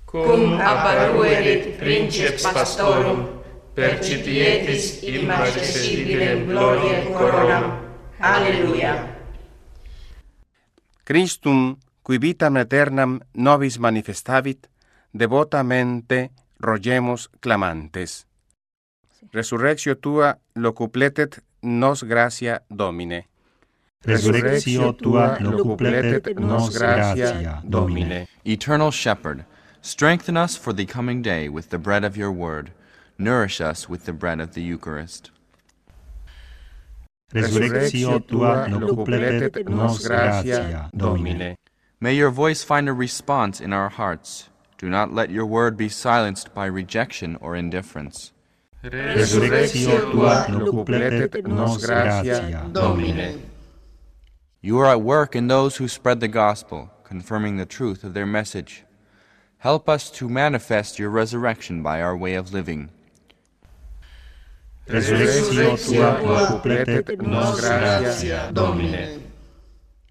cum apparuerit princeps pastorum, percipietis immarcessibilem gloriae coronam. Alleluia. Christum, qui vitam aeternam nobis manifestavit, devotamente rogemus clamantes. Resurrectio tua locupletet nos gratia Domine. Resurrectio tua locupletet nos gratia Domine. Eternal Shepherd, strengthen us for the coming day with the bread of your word. Nourish us with the bread of the Eucharist. Resurrectio tua locupletet nos gratia Domine. May your voice find a response in our hearts. Do not let your word be silenced by rejection or indifference. Resurrectio tua locupletet nos gratia Domine. You are at work in those who spread the gospel, confirming the truth of their message. Help us to manifest your resurrection by our way of living. Resurrectio tua locupletet nos gratia Domine.